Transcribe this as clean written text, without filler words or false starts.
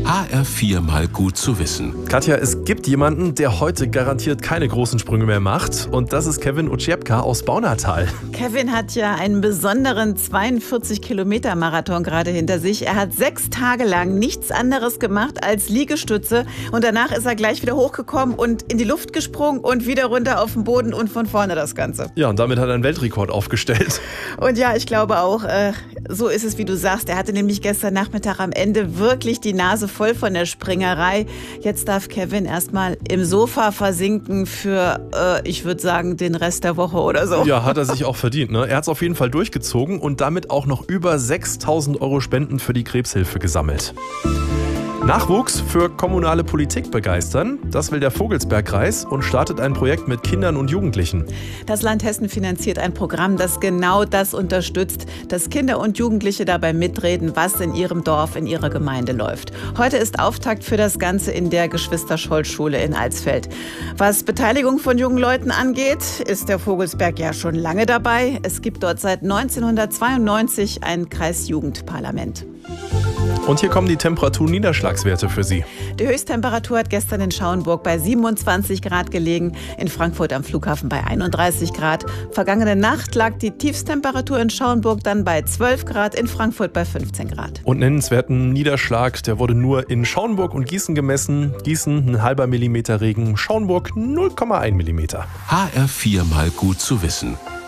HR4 mal gut zu wissen. Katja, es gibt jemanden, der heute garantiert keine großen Sprünge mehr macht. Und das ist Kevin Uciepka aus Baunatal. Kevin hat ja einen besonderen 42-Kilometer-Marathon gerade hinter sich. Er hat 6 Tage lang nichts anderes gemacht als Liegestütze. Und danach ist er gleich wieder hochgekommen und in die Luft gesprungen und wieder runter auf den Boden und von vorne das Ganze. Ja, und damit hat er einen Weltrekord aufgestellt. Und ja, ich glaube auch, so ist es, wie du sagst. Er hatte nämlich gestern Nachmittag am Ende wirklich die Nase voll von der Springerei. Jetzt darf Kevin erstmal im Sofa versinken für, ich würde sagen, den Rest der Woche oder so. Ja, hat er sich auch verdient, ne? Er hat es auf jeden Fall durchgezogen und damit auch noch über 6.000 € Spenden für die Krebshilfe gesammelt. Nachwuchs für kommunale Politik begeistern, das will der Vogelsbergkreis und startet ein Projekt mit Kindern und Jugendlichen. Das Land Hessen finanziert ein Programm, das genau das unterstützt, dass Kinder und Jugendliche dabei mitreden, was in ihrem Dorf, in ihrer Gemeinde läuft. Heute ist Auftakt für das Ganze in der Geschwister-Scholl-Schule in Alsfeld. Was Beteiligung von jungen Leuten angeht, ist der Vogelsberg ja schon lange dabei. Es gibt dort seit 1992 ein Kreisjugendparlament. Und hier kommen die Temperatur-Niederschlagswerte für Sie. Die Höchsttemperatur hat gestern in Schauenburg bei 27 Grad gelegen, in Frankfurt am Flughafen bei 31 Grad. Vergangene Nacht lag die Tiefsttemperatur in Schauenburg dann bei 12 Grad, in Frankfurt bei 15 Grad. Und nennenswerten Niederschlag, der wurde nur in Schauenburg und Gießen gemessen. Gießen 0,5 Millimeter Regen, Schauenburg 0,1 Millimeter. HR4 mal gut zu wissen.